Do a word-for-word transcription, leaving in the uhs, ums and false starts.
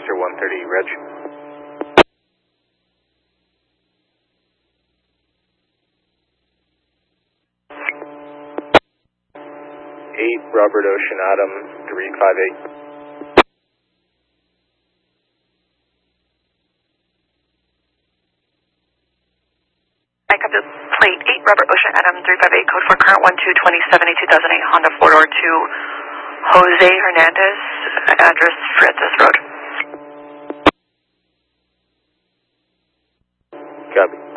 Vector one thirty, Reg. eight Robert Ocean Adam, three five eight. I come to plate eight Robert Ocean Adam, three five eight, code for current one two twenty seventy two thousand eight Honda four-door to Jose Hernandez, address Francis Road. Copy.